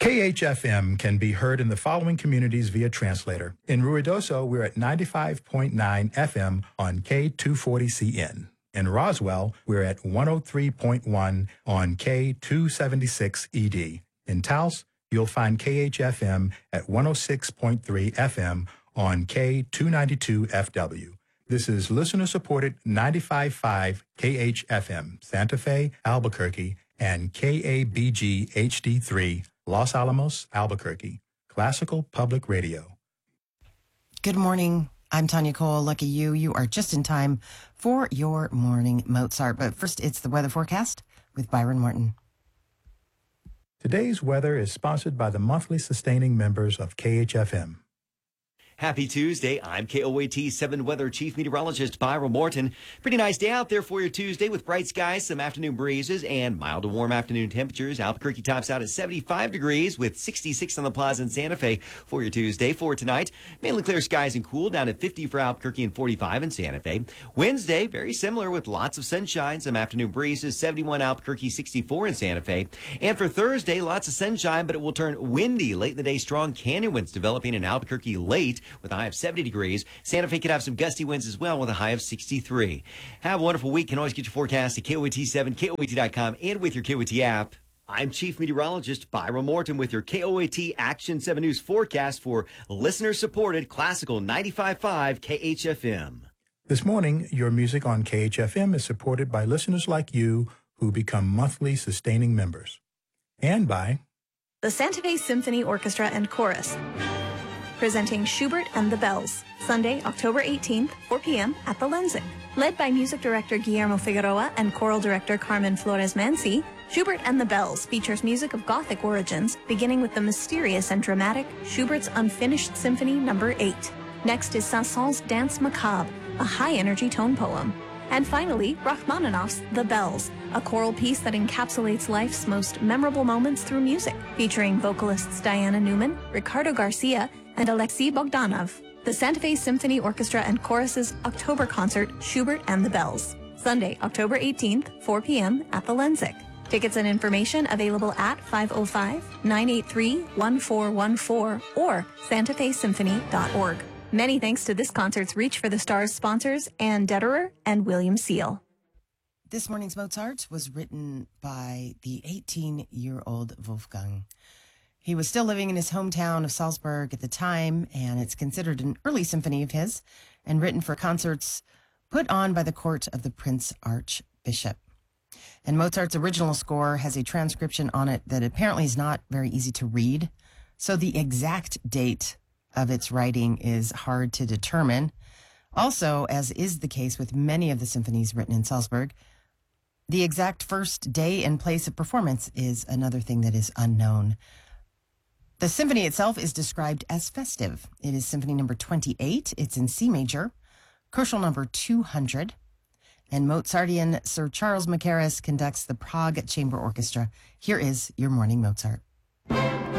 KHFM can be heard in the following communities via translator. In Ruidoso, we're at 95.9 FM on K240CN. In Roswell, we're at 103.1 on K276ED. In Taos, you'll find KHFM at 106.3 FM on K292FW. This is listener-supported 95.5 KHFM, Santa Fe, Albuquerque, and KABG HD3, Los Alamos, Albuquerque, Classical Public Radio. Good morning. I'm Tanya Cole. Lucky you. You are just in time for your morning Mozart. But first, it's the weather forecast with Byron Morton. Today's weather is sponsored by the monthly sustaining members of KHFM. Happy Tuesday. I'm KOAT 7 Weather Chief Meteorologist Byron Morton. Pretty nice day out there for your Tuesday with bright skies, some afternoon breezes, and mild to warm afternoon temperatures. Albuquerque tops out at 75 degrees with 66 on the Plaza in Santa Fe for your Tuesday. For tonight, mainly clear skies and cool, down at 50 for Albuquerque and 45 in Santa Fe. Wednesday, very similar with lots of sunshine, some afternoon breezes, 71 Albuquerque, 64 in Santa Fe. And for Thursday, lots of sunshine, but it will turn windy late in the day. Strong canyon winds developing in Albuquerque late, with a high of 70 degrees. Santa Fe could have some gusty winds as well with a high of 63. Have a wonderful week. You can always get your forecast at KOAT7, KOAT.com, and with your KOAT app. I'm Chief Meteorologist Byron Morton with your KOAT Action 7 News forecast for listener-supported Classical 95.5 KHFM. This morning, your music on KHFM is supported by listeners like you who become monthly sustaining members. And by the Santa Fe Symphony Orchestra and Chorus, presenting Schubert and the Bells, Sunday, October 18th, 4 p.m. at the Lenzing. Led by music director Guillermo Figueroa and choral director Carmen Flores Mansi, Schubert and the Bells features music of Gothic origins, beginning with the mysterious and dramatic Schubert's Unfinished Symphony No. 8. Next is Saint-Saëns' Danse Macabre, a high-energy tone poem. And finally, Rachmaninoff's The Bells, a choral piece that encapsulates life's most memorable moments through music, featuring vocalists Diana Newman, Ricardo Garcia, and Alexei Bogdanov. The Santa Fe Symphony Orchestra and Chorus's October concert, Schubert and the Bells. Sunday, October 18th, 4 p.m. at the Lenzing. Tickets and information available at 505-983-1414 or santafesymphony.org. Many thanks to this concert's Reach for the Stars sponsors, Ann Detterer and William Seal. This morning's Mozart was written by the 18-year-old Wolfgang. He was still living in his hometown of Salzburg at the time, and it's considered an early symphony of his and written for concerts put on by the court of the Prince Archbishop. And Mozart's original score has a transcription on it that apparently is not very easy to read, so the exact date of its writing is hard to determine. Also, as is the case with many of the symphonies written in Salzburg, the exact first day and place of performance is another thing that is unknown. The symphony itself is described as festive. It is symphony number 28. It's in C major, Koschel number 200, and Mozartian Sir Charles Mackerras conducts the Prague Chamber Orchestra. Here is your morning Mozart.